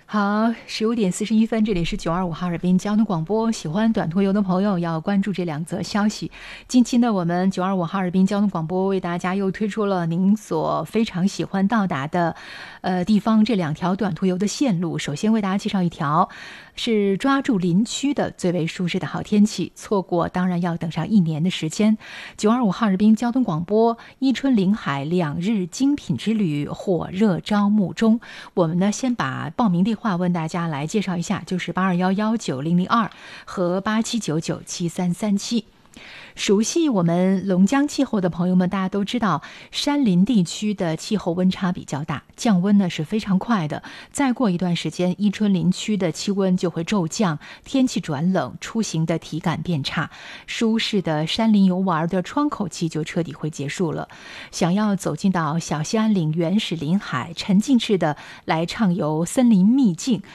好，15:41，这里是925哈尔滨交通广播。喜欢短途游的朋友要关注这2则消息。近期呢，我们925哈尔滨交通广播为大家又推出了您所非常喜欢到达的地方这2条短途游的线路。首先为大家介绍一条，是抓住林区的最为舒适的好天气，错过当然要等上1年的时间。925哈尔滨交通广播伊春临海2日精品之旅火热招募中。我们呢先把报名电话问大家来介绍一下，就是82119002和87997337。熟悉我们龙江气候的朋友们，大家都知道，山林地区的气候温差比较大，降温呢是非常快的。再过一段时间，伊春林区的气温就会骤降，天气转冷，出行的体感变差，舒适的山林游玩的窗口期就彻底会结束了。想要走进到小兴安岭原始林海，沉浸式的来畅游森林秘境，